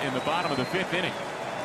in the bottom of the 5th inning.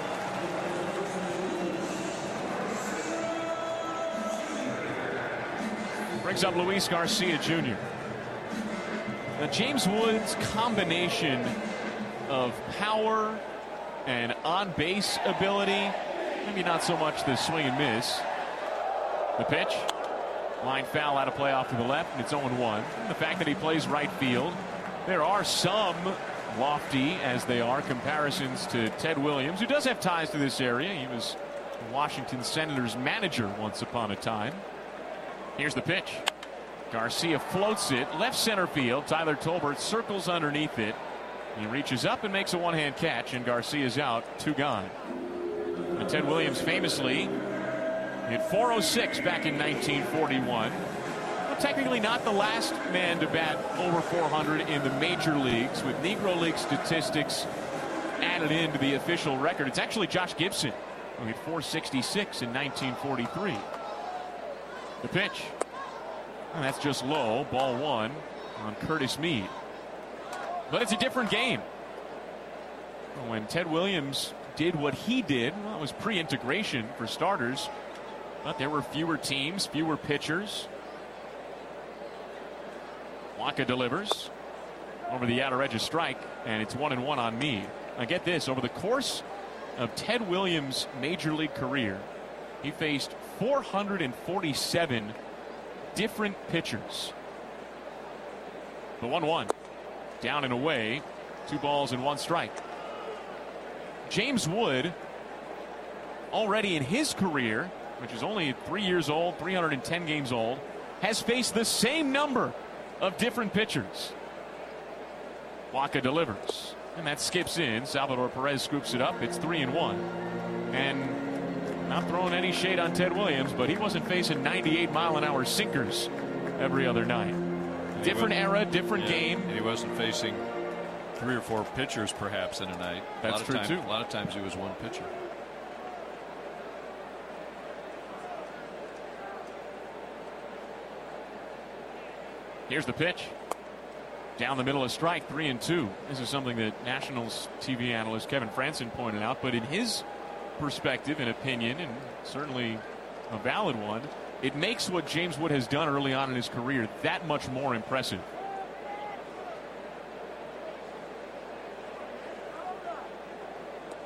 Brings up Luis Garcia Jr. Now, James Wood's combination of power and on-base ability, maybe not so much the swing and miss. The pitch, line foul out of play off to the left, and it's 0-1. The fact that he plays right field, there are some lofty, as they are, comparisons to Ted Williams, who does have ties to this area. He was Washington Senators manager once upon a time. Here's the pitch. Garcia floats it left center field. Tyler Tolbert circles underneath it. He reaches up and makes a one-hand catch, and Garcia's out, 2 gone. And Ted Williams famously hit .406 back in 1941. Well, technically not the last man to bat over 400 in the major leagues, with Negro League statistics added into the official record. It's actually Josh Gibson, who hit .466 in 1943. The pitch. And that's just low. Ball 1 on Curtis Mead. But it's a different game. When Ted Williams did what he did, well, it was pre-integration for starters. But there were fewer teams, fewer pitchers. Wacha delivers over the outer edge of strike, and it's 1-1 on Mead. Now get this, over the course of Ted Williams' major league career, he faced 447 different pitchers. The 1-1. Down and away. 2 balls and 1 strike. James Wood, already in his career, which is only 3 years old, 310 games old, has faced the same number of different pitchers. Wacha delivers, and that skips in. Salvador Perez scoops it up. It's 3-1. And not throwing any shade on Ted Williams, but he wasn't facing 98-mile-an-hour sinkers every other night. Different era, different game. And he wasn't facing 3 or 4 pitchers perhaps in a night. That's true too. A lot of times he was one pitcher. Here's the pitch. Down the middle of strike, 3-2. This is something that Nationals TV analyst Kevin Franson pointed out, but in his perspective and opinion, and certainly a valid one, it makes what James Wood has done early on in his career that much more impressive.